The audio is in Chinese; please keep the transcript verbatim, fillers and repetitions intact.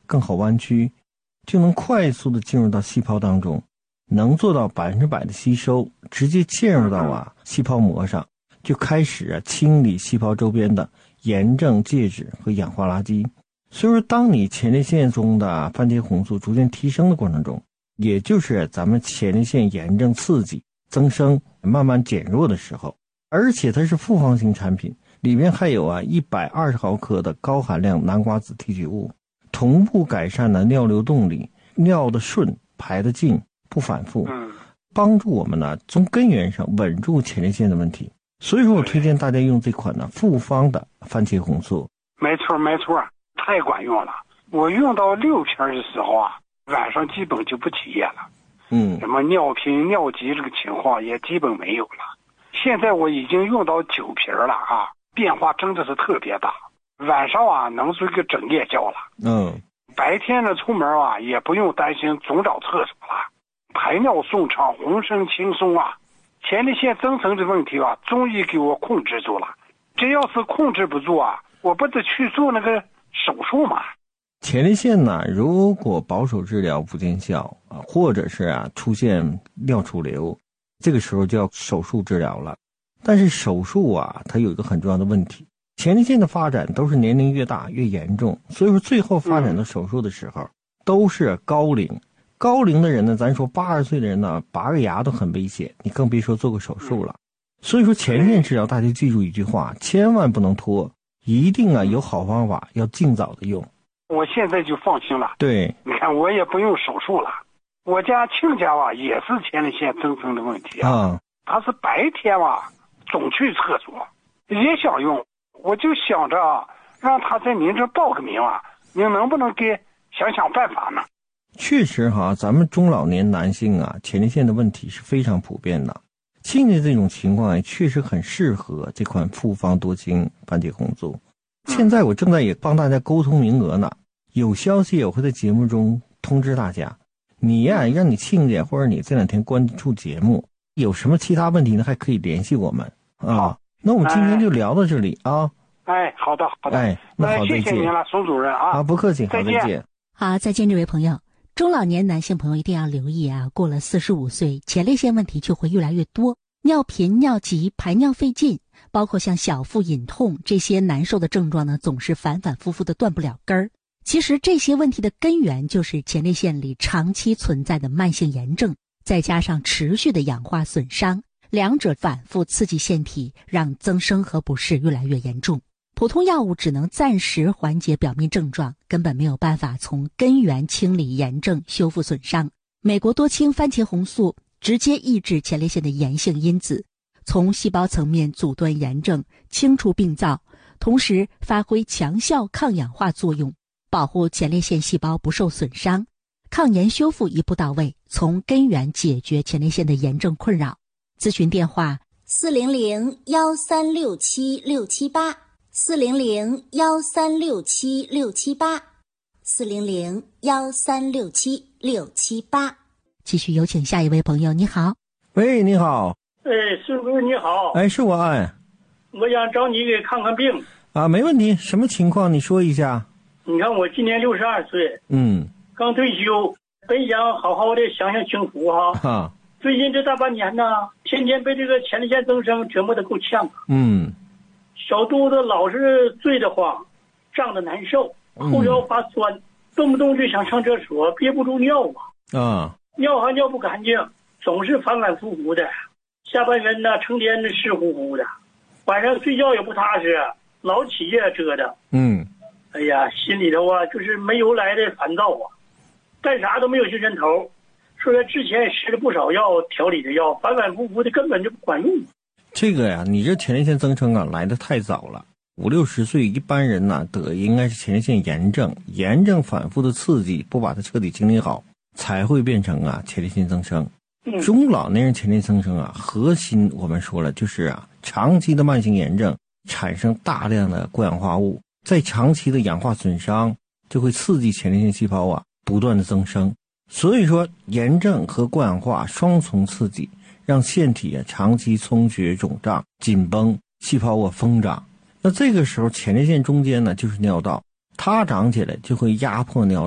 更好弯曲，就能快速的进入到细胞当中，能做到百分之百的吸收，直接嵌入到啊细胞膜上，就开始啊清理细胞周边的炎症介质和氧化垃圾。所以说，当你前列腺中的番茄红素逐渐提升的过程中，也就是咱们前列腺炎症刺激增生慢慢减弱的时候，而且它是复方型产品，里面还有啊一百二十毫克的高含量南瓜子提取物，同步改善了尿流动力，尿的顺，排的净，不反复，帮助我们呢从根源上稳住前列腺的问题。所以说我推荐大家用这款呢复方的番茄红素。 没错没错，太管用了。我用到六瓶的时候啊，晚上基本就不起夜了， 嗯， 什么尿频尿急这个情况也基本没有了。现在我已经用到九瓶了啊，变化真的是特别大。晚上啊能睡个整夜觉了， 嗯， 白天呢出门啊也不用担心总找厕所了，排尿顺畅，浑身轻松啊。前列腺增生的问题啊终于给我控制住了，这要是控制不住啊，我不得去做那个手术嘛。 前列腺呢，如果保守治疗不见效啊，或者是啊出现尿储留，这个时候就要手术治疗了。但是手术啊，它有一个很重要的问题，前列腺的发展都是年龄越大越严重，所以说最后发展到手术的时候，嗯、都是高龄。高龄的人呢，咱说八十岁的人呢，拔个牙都很危险，你更别说做个手术了。所以说前列腺治疗，大家记住一句话，千万不能拖，一定啊有好方法，要尽早的用。 我现在就放心了。 对， 你看我也不用手术了。我家亲家啊也是前列腺增生的问题啊， 啊他是白天啊总去厕所，也想用，我就想着啊让他在您这报个名啊，您能不能给想想办法呢？ 确实哈，咱们中老年男性啊，前列腺的问题是非常普遍的。现在这种情况也确实很适合这款复方多清番茄红素。现在我正在也帮大家沟通名额呢，有消息我会在节目中通知大家。你呀、啊，让你亲家或者你这两天关注节目，有什么其他问题呢，还可以联系我们啊。那我们今天就聊到这里啊。 哎，好的好的。 哎，那好， 谢谢您了，宋主任啊。 啊，不客气，好， 再见。 再见。 好，再见，这位朋友。中老年男性朋友一定要留意啊，过了四十五岁，前列腺问题就会越来越多，尿频、尿急、排尿费劲，包括像小腹隐痛这些难受的症状呢，总是反反复复的断不了根儿。其实这些问题的根源就是前列腺里长期存在的慢性炎症，再加上持续的氧化损伤，两者反复刺激腺体，让增生和不适越来越严重。普通药物只能暂时缓解表面症状，根本没有办法从根源清理炎症、修复损伤。美国多清番茄红素直接抑制前列腺的炎性因子，从细胞层面阻断炎症，清除病灶，同时发挥强效抗氧化作用，保护前列腺细胞不受损伤，抗炎修复一步到位，从根源解决前列腺的炎症困扰。咨询电话四零零幺三六七六七八。四零零幺三六七六七八，四零零幺三六七六七八。 继续有请下一位朋友，你好。 喂，你好。 哎，师傅你好。 哎，是我哎。 我想找你给看看病。 啊，没问题，什么情况你说一下。 你看我今年六十二岁， 嗯， 刚退休，本想好好的享享清福哈。 哈。 最近这大半年呢，天天被这个前列腺增生折磨得够呛。 嗯。 小肚子老是坠得慌，胀得难受，后腰发酸，嗯、动不动就想上厕所，憋不住尿啊！ 啊， 尿还尿不干净，总是反反复复的，下半身呢成天的湿乎乎的，晚上睡觉也不踏实，老起夜折腾。 嗯， 哎呀，心里头啊就是没由来的烦躁啊，干啥都没有精神头。说他之前吃了不少药，调理的药，反反复复的根本就不管用。 这个呀，你这前列腺增生啊来得太早了，五六十岁一般人呢得应该是前列腺炎症，炎症反复的刺激，不把它彻底清理好，才会变成啊前列腺增生。 嗯、 中老年人前列腺增生啊，核心我们说了就是啊长期的慢性炎症产生大量的过氧化物，在长期的氧化损伤就会刺激前列腺细胞啊不断的增生，所以说炎症和过氧化双重刺激。让腺体啊长期充血、肿胀、紧绷，细胞啊疯长。那这个时候前列腺中间呢就是尿道，它长起来就会压迫尿道。